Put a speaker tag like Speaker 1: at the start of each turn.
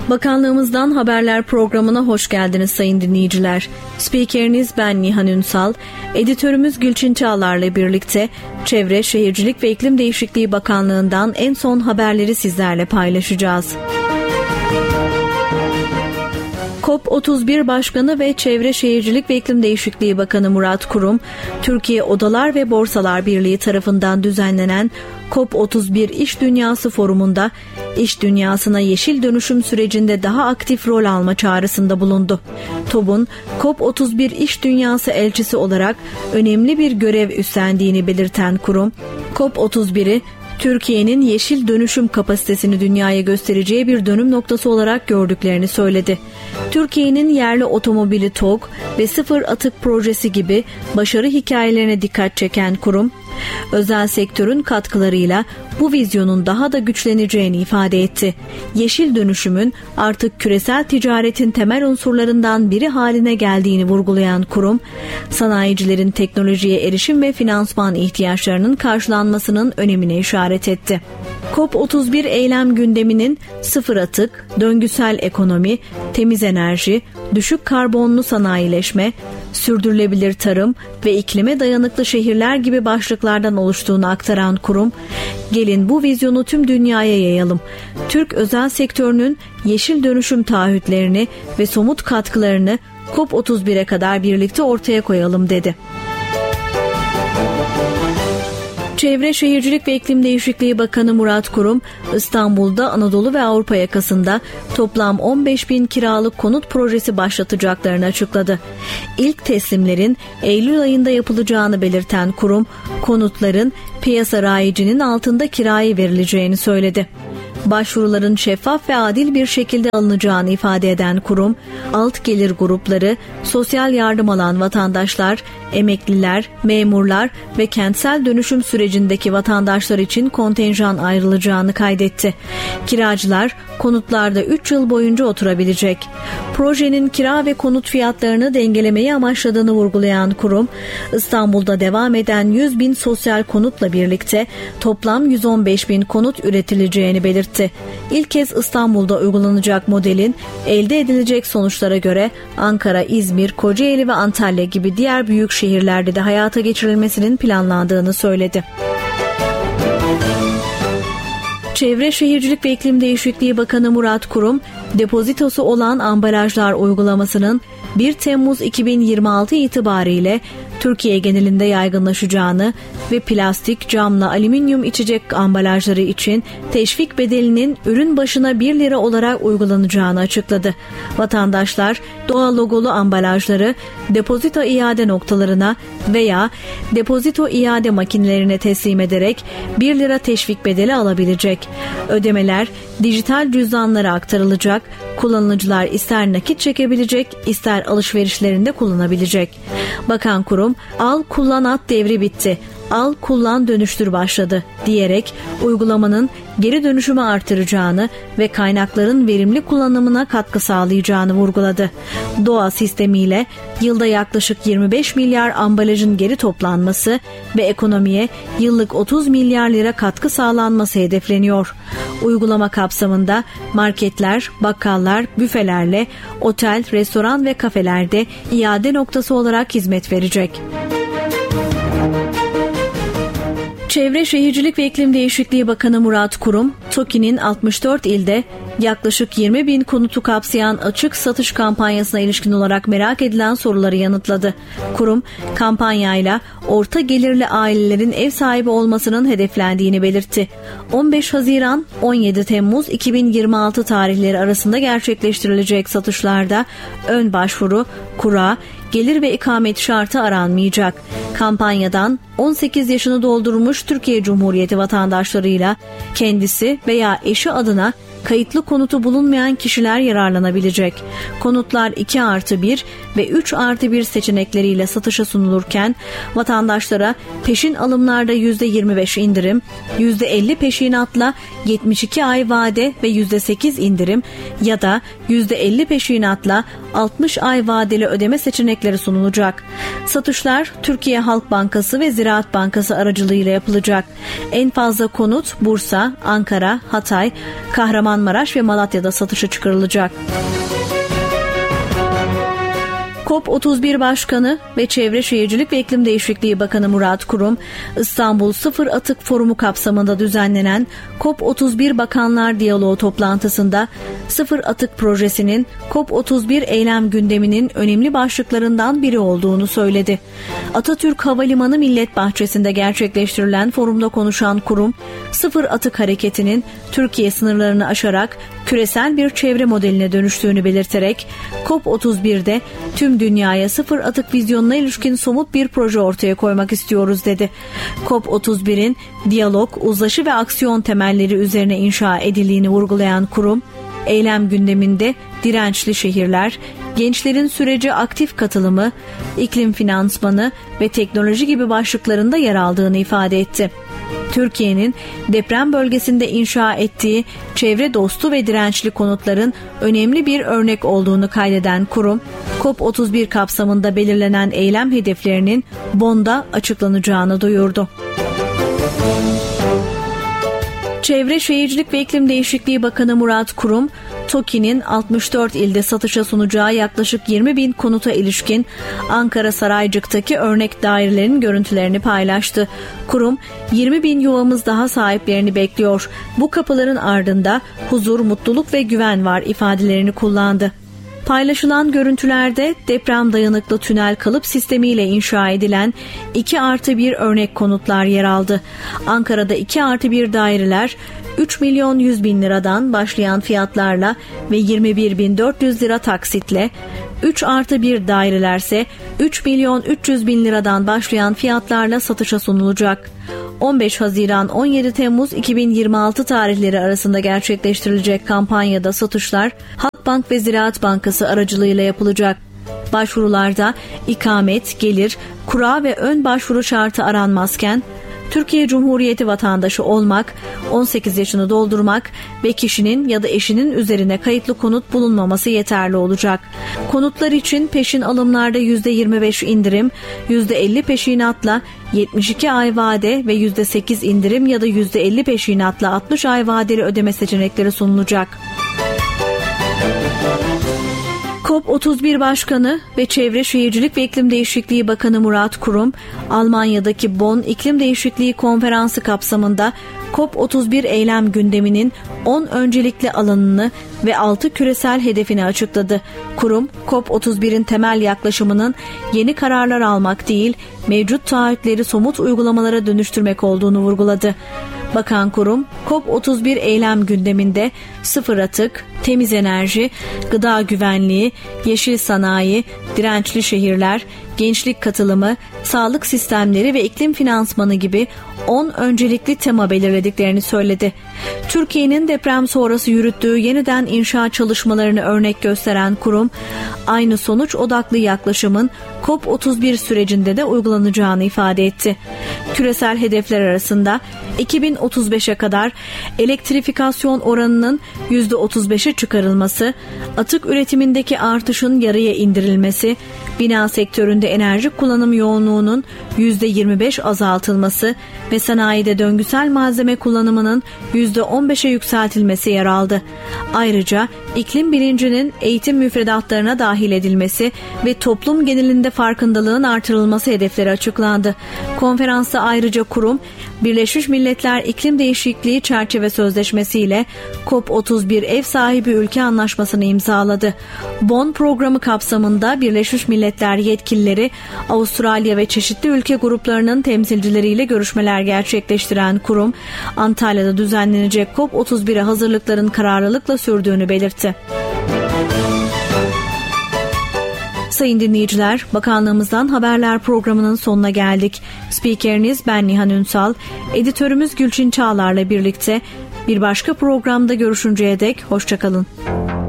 Speaker 1: Bakanlığımızdan Haberler programına hoş geldiniz sayın dinleyiciler. Spikeriniz ben Nihan Ünsal, editörümüz Gülçin Çağlar'la birlikte Çevre, Şehircilik ve İklim Değişikliği Bakanlığı'ndan en son haberleri sizlerle paylaşacağız. COP31 Başkanı ve Çevre, Şehircilik ve İklim Değişikliği Bakanı Murat Kurum, Türkiye Odalar ve Borsalar Birliği tarafından düzenlenen COP31 İş Dünyası Forumu'nda iş dünyasına yeşil dönüşüm sürecinde daha aktif rol alma çağrısında bulundu. TOB'un COP31 İş Dünyası elçisi olarak önemli bir görev üstlendiğini belirten kurum, COP31'i Türkiye'nin yeşil dönüşüm kapasitesini dünyaya göstereceği bir dönüm noktası olarak gördüklerini söyledi. Türkiye'nin yerli otomobili TOG ve sıfır atık projesi gibi başarı hikayelerine dikkat çeken kurum, özel sektörün katkılarıyla bu vizyonun daha da güçleneceğini ifade etti. Yeşil dönüşümün artık küresel ticaretin temel unsurlarından biri haline geldiğini vurgulayan kurum, sanayicilerin teknolojiye erişim ve finansman ihtiyaçlarının karşılanmasının önemine işaret etti. COP31 eylem gündeminin sıfır atık, döngüsel ekonomi, temiz enerji, düşük karbonlu sanayileşme, sürdürülebilir tarım ve iklime dayanıklı şehirler gibi başlıklardan oluştuğunu aktaran kurum, gelin bu vizyonu tüm dünyaya yayalım. Türk özel sektörünün yeşil dönüşüm taahhütlerini ve somut katkılarını COP31'e kadar birlikte ortaya koyalım dedi. Çevre, Şehircilik ve İklim Değişikliği Bakanı Murat Kurum, İstanbul'da Anadolu ve Avrupa yakasında toplam 15.000 kiralık konut projesi başlatacaklarını açıkladı. İlk teslimlerin Eylül ayında yapılacağını belirten kurum, konutların piyasa rayicinin altında kiraya verileceğini söyledi. Başvuruların şeffaf ve adil bir şekilde alınacağını ifade eden kurum, alt gelir grupları, sosyal yardım alan vatandaşlar, emekliler, memurlar ve kentsel dönüşüm sürecindeki vatandaşlar için kontenjan ayrılacağını kaydetti. Kiracılar konutlarda 3 yıl boyunca oturabilecek. Projenin kira ve konut fiyatlarını dengelemeyi amaçladığını vurgulayan kurum, İstanbul'da devam eden 100.000 sosyal konutla birlikte toplam 115.000 konut üretileceğini belirtti. İlk kez İstanbul'da uygulanacak modelin elde edilecek sonuçlara göre Ankara, İzmir, Kocaeli ve Antalya gibi diğer büyük şehirlerde de hayata geçirilmesinin planlandığını söyledi. Çevre, Şehircilik ve İklim Değişikliği Bakanı Murat Kurum, depozitosu olan ambalajlar uygulamasının 1 Temmuz 2026 itibariyle Türkiye genelinde yaygınlaşacağını ve plastik, camla alüminyum içecek ambalajları için teşvik bedelinin ürün başına 1 lira olarak uygulanacağını açıkladı. Vatandaşlar doğa logolu ambalajları depozito iade noktalarına veya depozito iade makinelerine teslim ederek 1 lira teşvik bedeli alabilecek. Ödemeler dijital cüzdanlara aktarılacak, kullanıcılar ister nakit çekebilecek, ister alışverişlerinde kullanabilecek. Bakan kurum, al kullan at devri bitti, al kullan dönüştür başladı diyerek uygulamanın geri dönüşümü artıracağını ve kaynakların verimli kullanımına katkı sağlayacağını vurguladı. Doğa sistemiyle yılda yaklaşık 25 milyar ambalajın geri toplanması ve ekonomiye yıllık 30 milyar lira katkı sağlanması hedefleniyor. Uygulama kapsamında marketler, bakkallar, büfelerle otel, restoran ve kafelerde iade noktası olarak hizmet verecek. Çevre, Şehircilik ve İklim Değişikliği Bakanı Murat Kurum, TOKİ'nin 64 ilde yaklaşık 20.000 konutu kapsayan açık satış kampanyasına ilişkin olarak merak edilen soruları yanıtladı. Kurum, kampanyayla orta gelirli ailelerin ev sahibi olmasının hedeflendiğini belirtti. 15 Haziran 17 Temmuz 2026 tarihleri arasında gerçekleştirilecek satışlarda ön başvuru, kura, gelir ve ikamet şartı aranmayacak. Kampanyadan 18 yaşını doldurmuş Türkiye Cumhuriyeti vatandaşlarıyla kendisi veya eşi adına kayıtlı konutu bulunmayan kişiler yararlanabilecek. Konutlar 2+1 ve 3+1 seçenekleriyle satışa sunulurken vatandaşlara peşin alımlarda %25 indirim, %50 peşinatla 72 ay vade ve %8 indirim ya da %50 peşinatla 60 ay vadeli ödeme seçenekleri sunulacak. Satışlar Türkiye Halk Bankası ve Ziraat Bankası aracılığıyla yapılacak. En fazla konut Bursa, Ankara, Hatay, Kahramanmaraş Kahramanmaraş ve Malatya'da satışa çıkarılacak. COP31 Başkanı ve Çevre Şehircilik ve İklim Değişikliği Bakanı Murat Kurum, İstanbul Sıfır Atık Forumu kapsamında düzenlenen COP31 Bakanlar Diyaloğu toplantısında Sıfır Atık Projesi'nin COP31 eylem gündeminin önemli başlıklarından biri olduğunu söyledi. Atatürk Havalimanı Millet Bahçesi'nde gerçekleştirilen forumda konuşan Kurum, Sıfır Atık Hareketi'nin Türkiye sınırlarını aşarak küresel bir çevre modeline dönüştüğünü belirterek COP31'de tüm dünyaya sıfır atık vizyonuna ilişkin somut bir proje ortaya koymak istiyoruz dedi. COP31'in diyalog, uzlaşı ve aksiyon temelleri üzerine inşa edildiğini vurgulayan kurum, eylem gündeminde dirençli şehirler, gençlerin sürece aktif katılımı, iklim finansmanı ve teknoloji gibi başlıklarında yer aldığını ifade etti. Türkiye'nin deprem bölgesinde inşa ettiği çevre dostu ve dirençli konutların önemli bir örnek olduğunu kaydeden kurum, COP31 kapsamında belirlenen eylem hedeflerinin Bonn'da açıklanacağını duyurdu. Çevre Şehircilik ve İklim Değişikliği Bakanı Murat Kurum, TOKİ'nin 64 ilde satışa sunacağı yaklaşık 20.000 konuta ilişkin Ankara Saraycık'taki örnek dairelerin görüntülerini paylaştı. Kurum, 20.000 yuvamız daha sahiplerini bekliyor. Bu kapıların ardında huzur, mutluluk ve güven var ifadelerini kullandı. Paylaşılan görüntülerde deprem dayanıklı tünel kalıp sistemiyle inşa edilen 2+1 örnek konutlar yer aldı. Ankara'da 2+1 daireler 3.100.000 liradan başlayan fiyatlarla ve 21.400 lira taksitle, 3+1 dairelerse 3.300.000 liradan başlayan fiyatlarla satışa sunulacak. 15 Haziran 17 Temmuz 2026 tarihleri arasında gerçekleştirilecek kampanyada satışlar Halkbank ve Ziraat Bankası aracılığıyla yapılacak. Başvurularda ikamet, gelir, kura ve ön başvuru şartı aranmazken, Türkiye Cumhuriyeti vatandaşı olmak, 18 yaşını doldurmak ve kişinin ya da eşinin üzerine kayıtlı konut bulunmaması yeterli olacak. Konutlar için peşin alımlarda %25 indirim, %50 peşinatla 72 ay vade ve %8 indirim ya da %50 peşinatla 60 ay vadeli ödeme seçenekleri sunulacak. COP31 Başkanı ve Çevre Şehircilik ve İklim Değişikliği Bakanı Murat Kurum, Almanya'daki Bonn İklim Değişikliği Konferansı kapsamında COP31 eylem gündeminin 10 öncelikli alanını ve 6 küresel hedefini açıkladı. Kurum, COP31'in temel yaklaşımının yeni kararlar almak değil, mevcut taahhütleri somut uygulamalara dönüştürmek olduğunu vurguladı. Bakan Kurum, COP31 eylem gündeminde sıfır atık, temiz enerji, gıda güvenliği, yeşil sanayi, dirençli şehirler, gençlik katılımı, sağlık sistemleri ve iklim finansmanı gibi 10 öncelikli tema belirlediklerini söyledi. Türkiye'nin deprem sonrası yürüttüğü yeniden inşa çalışmalarını örnek gösteren kurum, aynı sonuç odaklı yaklaşımın COP31 sürecinde de uygulanacağını ifade etti. Küresel hedefler arasında 2035'e kadar elektrifikasyon oranının %35'e çıkarılması, atık üretimindeki artışın yarıya indirilmesi, bina sektöründe enerji kullanım yoğunluğunun %25 azaltılması ve sanayide döngüsel malzeme kullanımının %15'e yükseltilmesi yer aldı. Ayrıca iklim bilincinin eğitim müfredatlarına dahil edilmesi ve toplum genelinde farkındalığın artırılması hedefleri açıklandı. Konferansta ayrıca kurum, Birleşmiş Milletler İklim Değişikliği Çerçeve Sözleşmesi ile COP31 ev sahibi ülke anlaşmasını imzaladı. Bonn programı kapsamında Birleşmiş Milletler yetkilileri, Avustralya ve çeşitli ülke gruplarının temsilcileriyle görüşmeler gerçekleştiren kurum, Antalya'da düzenlenecek COP31'e hazırlıkların kararlılıkla sürdüğünü belirtti. Sayın dinleyiciler, Bakanlığımızdan Haberler programının sonuna geldik. Spikeriniz ben Nihan Ünsal, editörümüz Gülçin Çağlar'la birlikte bir başka programda görüşünceye dek hoşça kalın.